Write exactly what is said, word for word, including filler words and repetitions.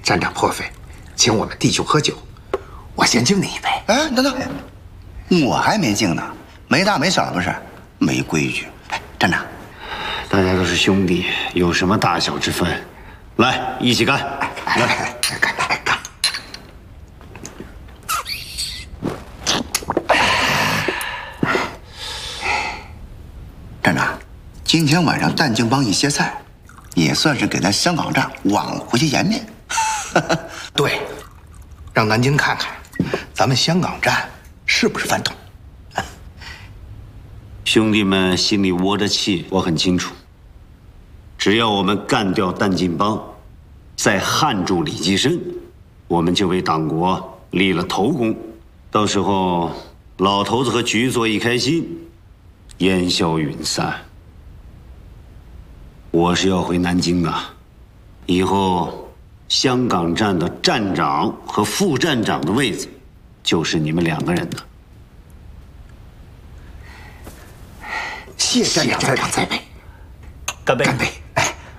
站长破费，请我们弟兄喝酒，我先敬你一杯。 哎，等等，我还没敬呢，没大没小的不是，没规矩。哎，站长， 大家都是兄弟，有什么大小之分？来，一起干！来， 干干干！ 站长，今天晚上淡静帮一歇菜，也算是给咱香港站挽回些颜面。 对，让南京看看，咱们香港站是不是饭桶。 兄弟们心里窝着气，我很清楚。只要我们干掉淡静帮，再焊住李济深，我们就为党国立了头功。到时候老头子和局座一开心，烟消云散。我是要回南京的，以后香港站的站长和副站长的位子，就是你们两个人的。 谢站长在场栽培， 干杯！ 干杯！